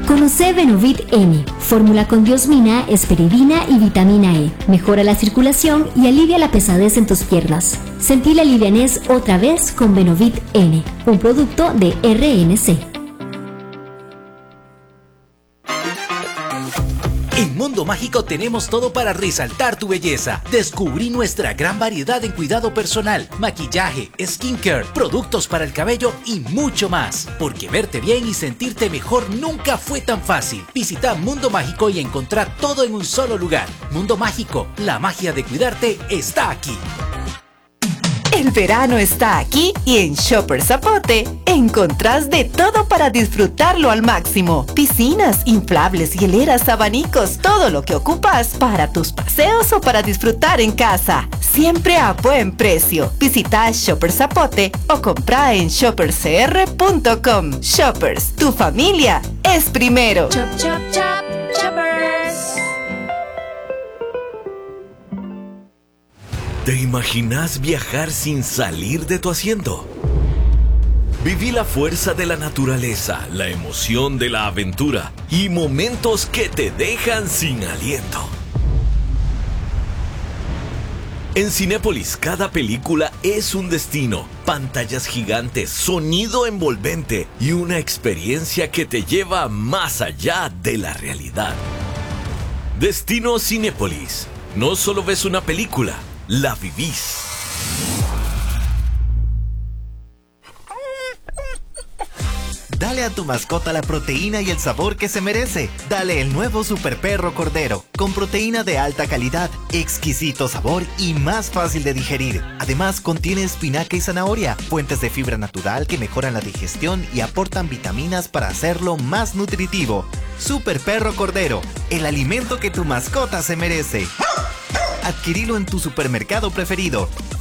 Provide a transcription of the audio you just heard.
Conoce Benovit N, fórmula con diosmina, esperidina y vitamina E. Mejora la circulación y alivia la pesadez en tus piernas. Sentí la livianez otra vez con Benovit N, un producto de RNC. En Mundo Mágico tenemos todo para resaltar tu belleza. Descubrí nuestra gran variedad en cuidado personal, maquillaje, skincare, productos para el cabello y mucho más. Porque verte bien y sentirte mejor nunca fue tan fácil. Visita Mundo Mágico y encontrá todo en un solo lugar. Mundo Mágico, la magia de cuidarte está aquí. El verano está aquí y en Shopper Zapote encontrás de todo para disfrutarlo al máximo. Piscinas, inflables, hieleras, abanicos, todo lo que ocupas para tus paseos o para disfrutar en casa. Siempre a buen precio. Visita Shopper Zapote o compra en shoppercr.com. Shoppers, tu familia es primero. Chop, chop, chop, Shoppers. ¿Te imaginas viajar sin salir de tu asiento? Viví la fuerza de la naturaleza, la emoción de la aventura y momentos que te dejan sin aliento. En Cinépolis, cada película es un destino, pantallas gigantes, sonido envolvente y una experiencia que te lleva más allá de la realidad. Destino Cinépolis. No solo ves una película, la vivís. Dale a tu mascota la proteína y el sabor que se merece. Dale el nuevo Super Perro Cordero, con proteína de alta calidad, exquisito sabor y más fácil de digerir. Además, contiene espinaca y zanahoria, fuentes de fibra natural que mejoran la digestión y aportan vitaminas para hacerlo más nutritivo. Super Perro Cordero, el alimento que tu mascota se merece. Adquirilo en tu supermercado preferido.